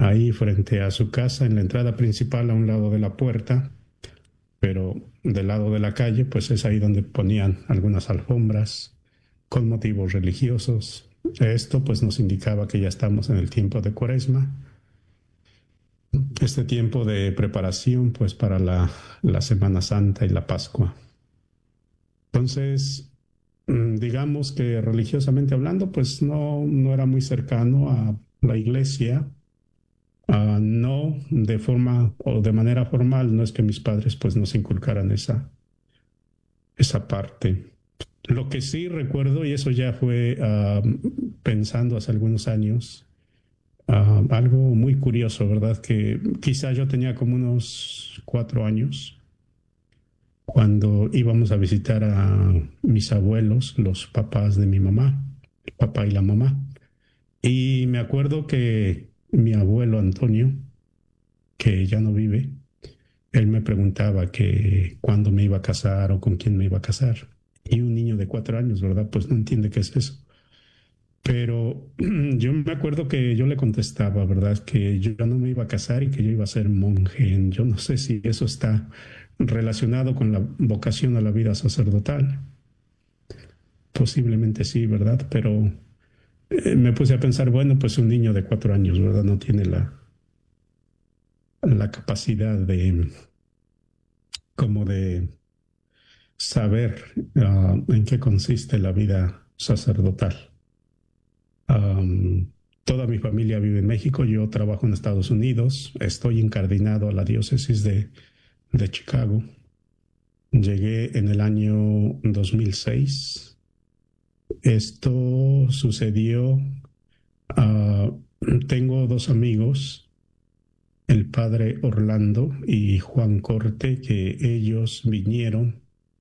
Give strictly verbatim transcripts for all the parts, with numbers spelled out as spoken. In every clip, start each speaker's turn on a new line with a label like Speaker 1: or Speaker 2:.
Speaker 1: ahí frente a su casa, en la entrada principal, a un lado de la puerta, pero del lado de la calle, pues es ahí donde ponían algunas alfombras con motivos religiosos. Esto pues nos indicaba que ya estamos en el tiempo de Cuaresma, este tiempo de preparación pues para la, la Semana Santa y la Pascua. Entonces, digamos que religiosamente hablando, pues no, no era muy cercano a la iglesia. Uh, no de forma o de manera formal, no es que mis padres pues nos inculcaran esa, esa parte. Lo que sí recuerdo, y eso ya fue uh, pensando hace algunos años, uh, algo muy curioso, ¿verdad? Que quizá yo tenía como unos cuatro años cuando íbamos a visitar a mis abuelos, los papás de mi mamá, el papá y la mamá. Y me acuerdo que mi abuelo Antonio, que ya no vive, él me preguntaba que cuándo me iba a casar o con quién me iba a casar. Y un niño de cuatro años, ¿verdad? Pues no entiende qué es eso. Pero yo me acuerdo que yo le contestaba, ¿verdad? Que yo no me iba a casar y que yo iba a ser monje. Yo no sé si eso está relacionado con la vocación a la vida sacerdotal. Posiblemente sí, ¿verdad? Pero eh, me puse a pensar, bueno, pues un niño de cuatro años, ¿verdad? No tiene la, la capacidad de, como de saber uh, en qué consiste la vida sacerdotal. Um, toda mi familia vive en México, yo trabajo en Estados Unidos, estoy incardinado a la diócesis de, de Chicago. Llegué en el año dos mil seis. Esto sucedió, uh, tengo dos amigos, el padre Orlando y Juan Corte, que ellos vinieron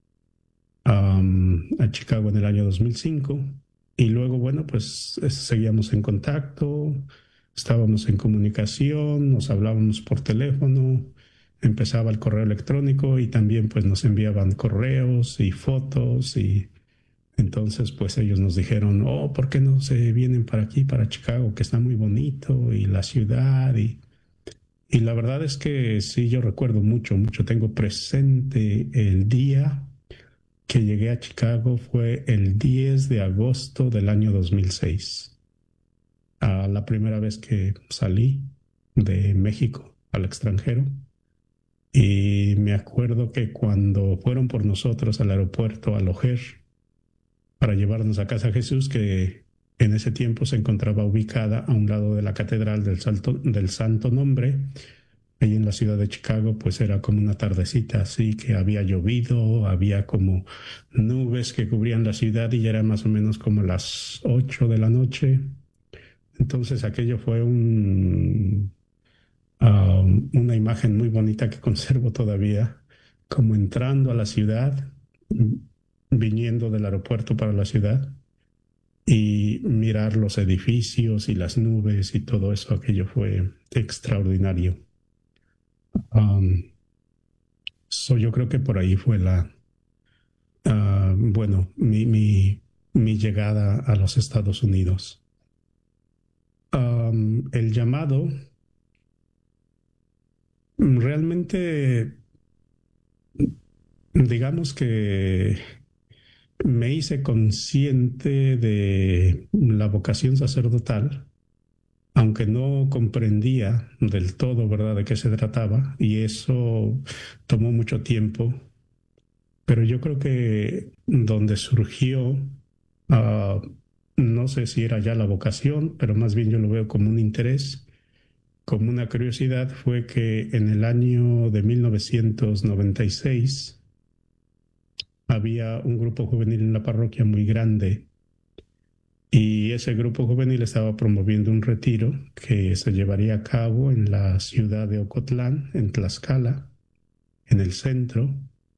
Speaker 1: um, a Chicago en el año dos mil cinco y luego, bueno, pues seguíamos en contacto, estábamos en comunicación, nos hablábamos por teléfono, empezaba el correo electrónico y también pues nos enviaban correos y fotos y entonces pues ellos nos dijeron, oh, ¿por qué no se vienen para aquí, para Chicago, que está muy bonito y la ciudad? Y, y la verdad es que sí, yo recuerdo mucho, mucho, tengo presente el día que llegué a Chicago fue el diez de agosto del año dos mil seis. Uh, la primera vez que salí de México al extranjero. Y me acuerdo que cuando fueron por nosotros al aeropuerto, al O'Hare, para llevarnos a Casa Jesús, que en ese tiempo se encontraba ubicada a un lado de la Catedral del, Salto, del Santo Nombre, ahí en la ciudad de Chicago, pues era como una tardecita así, que había llovido, había como nubes que cubrían la ciudad y ya era más o menos como las ocho de la noche. Entonces aquello fue un, um, una imagen muy bonita que conservo todavía, como entrando a la ciudad, viniendo del aeropuerto para la ciudad y mirar los edificios y las nubes y todo eso, aquello fue extraordinario. Um, So, yo creo que por ahí fue la, uh, bueno, mi, mi, mi, llegada a los Estados Unidos. Um, el llamado, realmente, digamos que me hice consciente de la vocación sacerdotal, aunque no comprendía del todo, ¿verdad?, de qué se trataba, y eso tomó mucho tiempo, pero yo creo que donde surgió, Uh, no sé si era ya la vocación, pero más bien yo lo veo como un interés, como una curiosidad, fue que en el año de mil novecientos noventa y seis había un grupo juvenil en la parroquia muy grande y ese grupo juvenil estaba promoviendo un retiro que se llevaría a cabo en la ciudad de Ocotlán, en Tlaxcala, en el centro.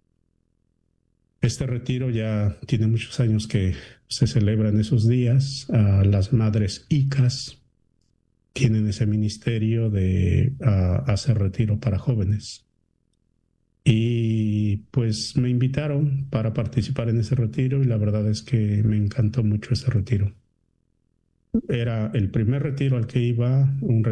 Speaker 1: Este retiro ya tiene muchos años que se celebra en esos días. Uh, las madres I C A S tienen ese ministerio de uh, hacer retiro para jóvenes. Y pues me invitaron para participar en ese retiro y la verdad es que me encantó mucho ese retiro. Era el primer retiro al que iba, un